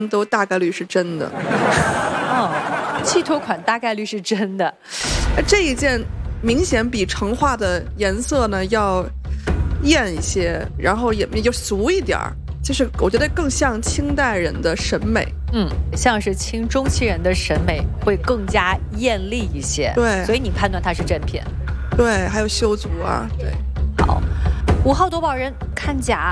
都大概率是真的。 气托款大概率是真的。 这一件明显比成画的颜色呢要艳一些，然后也就俗一点儿，就是我觉得更像清代人的审美。 像是清中期人的审美会更加艳丽一些。 对， 所以你判断它是正品。 对，还有修足啊，对。 好，5号夺宝人看甲。